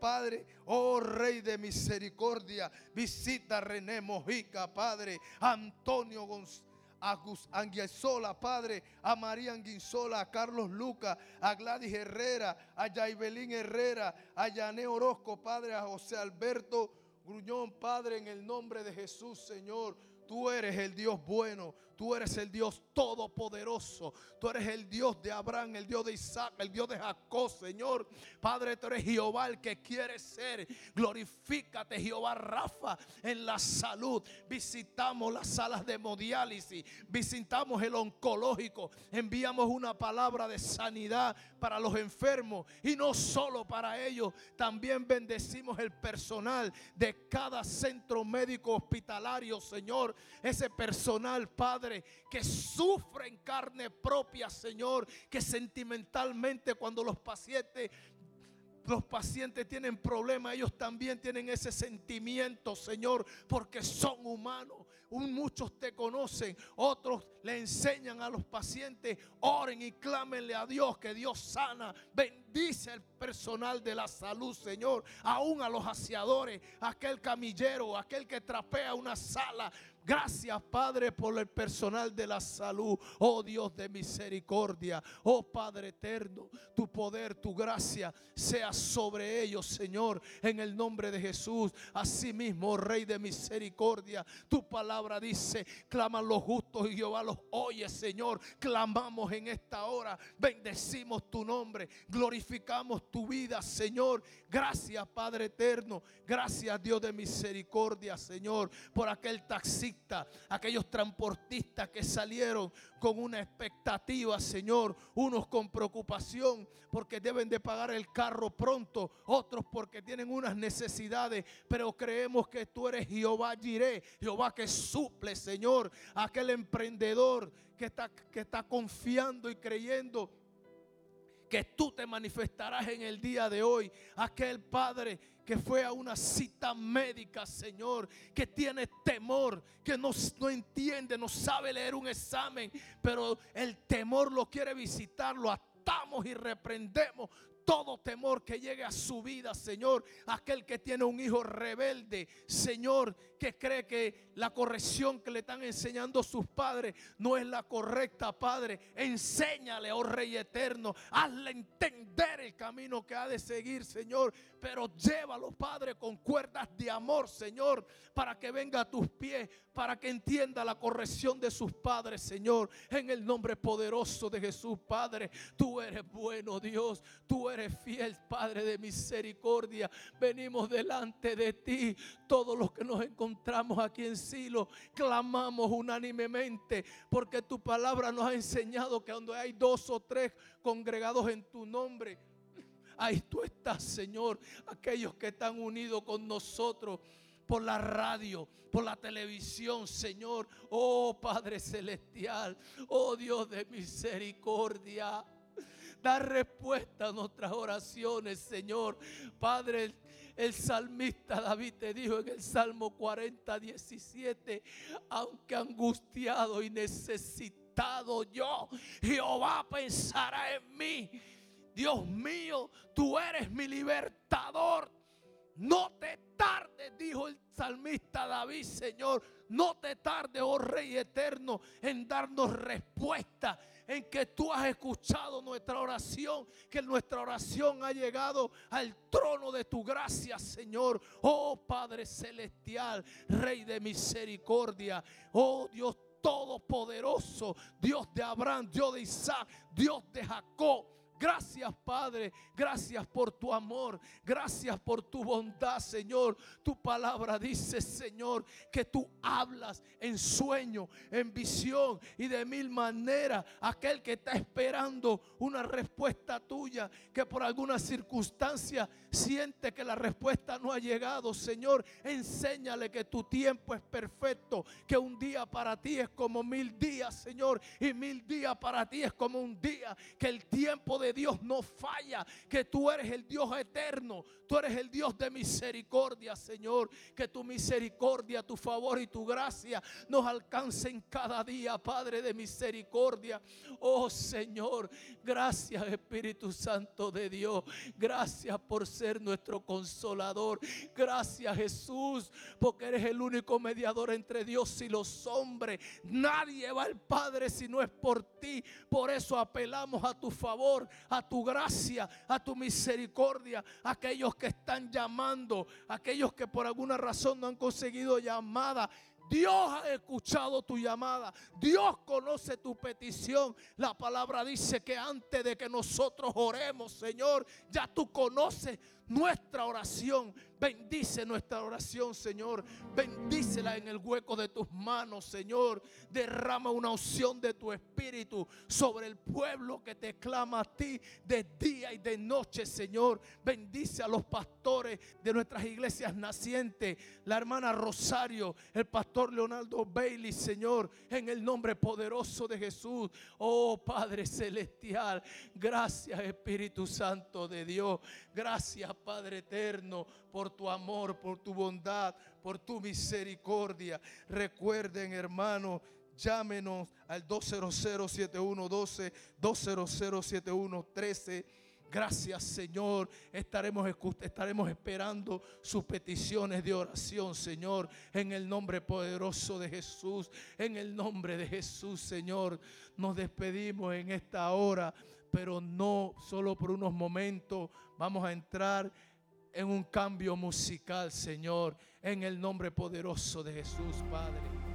Padre, oh Rey de misericordia, visita a René Mojica, Padre, a Antonio Anguizola, Padre, a María Anguizola, a Carlos Lucas, a Gladys Herrera, a Yaibelín Herrera, a Yané Orozco, Padre, a José Alberto Gruñón, Padre, en el nombre de Jesús, Señor. Tú eres el Dios bueno, tú eres el Dios todopoderoso, tú eres el Dios de Abraham, el Dios de Isaac, el Dios de Jacob, Señor. Padre, tú eres Jehová el que quiere ser. Glorifícate, Jehová Rafa, en la salud. Visitamos las salas de hemodiálisis, visitamos el oncológico, enviamos una palabra de sanidad para los enfermos y no solo para ellos, también bendecimos el personal de cada centro médico hospitalario, Señor. Ese personal, Padre, que sufre en carne propia, Señor, que sentimentalmente cuando los pacientes tienen problemas, ellos también tienen ese sentimiento, Señor, porque son humanos. Muchos te conocen, otros le enseñan a los pacientes: oren y clámenle a Dios, que Dios sana. Bendice el personal de la salud, Señor, aún a los aseadores, aquel camillero, aquel que trapea una sala. Gracias, Padre, por el personal de la salud. Oh Dios de misericordia, oh Padre eterno, tu poder, tu gracia sea sobre ellos, Señor, en el nombre de Jesús. Asimismo, Rey de misericordia, tu palabra dice: claman los justos y Jehová los oye, Señor. Clamamos en esta hora, bendecimos tu nombre, glorificamos tu vida, Señor. Gracias, Padre eterno. Gracias, Dios de misericordia, Señor, por aquel taxista, aquellos transportistas que salieron con una expectativa, Señor. Unos con preocupación porque deben de pagar el carro pronto, otros porque tienen unas necesidades, pero creemos que tú eres Jehová Jireh, Jehová que suple, Señor. Aquel emprendedor que está confiando y creyendo que tú te manifestarás en el día de hoy. Aquel padre que fue a una cita médica, Señor, que tiene temor, que no entiende, no sabe leer un examen, pero el temor lo quiere visitar. Lo atamos y reprendemos todo temor que llegue a su vida, Señor. Aquel que tiene un hijo rebelde, Señor, que cree que la corrección que le están enseñando sus padres no es la correcta, Padre. Enséñale, oh Rey eterno, hazle entender el camino que ha de seguir, Señor. Pero llévalo, Padre, con cuerdas de amor, Señor, para que venga a tus pies, para que entienda la corrección de sus padres, Señor. En el nombre poderoso de Jesús, Padre, tú eres bueno, Dios. Tú eres fiel, Padre de misericordia. Venimos delante de ti, todos los que nos encontramos aquí en Silo, clamamos unánimemente, porque tu palabra nos ha enseñado que donde hay 2 o 3 congregados en tu nombre, ahí tú estás, Señor. Aquellos que están unidos con nosotros por la radio, por la televisión, Señor. Oh Padre celestial, oh Dios de misericordia, da respuesta a nuestras oraciones, Señor. Padre, el salmista David te dijo en el Salmo 40:17: aunque angustiado y necesitado yo, Jehová pensará en mí. Dios mío, tú eres mi libertador. No te tardes, dijo el salmista David, Señor. No te tardes, oh Rey eterno, en darnos respuesta, en que tú has escuchado nuestra oración, que nuestra oración ha llegado al trono de tu gracia, Señor. Oh Padre celestial, Rey de misericordia, oh Dios todopoderoso, Dios de Abraham, Dios de Isaac, Dios de Jacob. Gracias, Padre, gracias por tu amor, gracias por tu bondad, Señor. Tu palabra dice, Señor, que tú hablas en sueño, en visión y de mil maneras. Aquel que está esperando una respuesta tuya, que por alguna circunstancia siente que la respuesta no ha llegado, Señor, enséñale que tu tiempo es perfecto, que un día para ti es como 1000 días, Señor, y 1000 días para ti es como un día, que el tiempo de de Dios no falla, que tú eres el Dios eterno, tú eres el Dios de misericordia, Señor. Que tu misericordia, tu favor y tu gracia nos alcancen cada día, Padre de misericordia. Oh Señor, gracias Espíritu Santo de Dios. Gracias por ser nuestro consolador. Gracias Jesús, porque eres el único mediador entre Dios y los hombres. Nadie va al Padre si no es por ti. Por eso apelamos a tu favor, a tu gracia, a tu misericordia. Aquellos que están llamando, aquellos que por alguna razón no han conseguido llamada, Dios ha escuchado tu llamada. Dios conoce tu petición. La palabra dice que antes de que nosotros oremos, Señor, ya tú conoces nuestra oración. Bendice nuestra oración, Señor. Bendícela en el hueco de tus manos, Señor. Derrama una unción de tu espíritu sobre el pueblo que te clama a ti de día y de noche, Señor. Bendice a los pastores de nuestras iglesias nacientes, la hermana Rosario, el pastor Leonardo Bailey, Señor, en el nombre poderoso de Jesús. Oh Padre celestial, gracias Espíritu Santo de Dios. Gracias Padre eterno por tu amor, por tu bondad, por tu misericordia. Recuerden, hermanos, llámenos al 200-7112, 200-7113. Gracias, Señor. Estaremos esperando sus peticiones de oración, Señor, en el nombre poderoso de Jesús. En el nombre de Jesús, Señor, nos despedimos en esta hora, pero no solo por unos momentos. Vamos a entrar en un cambio musical, Señor, en el nombre poderoso de Jesús, Padre.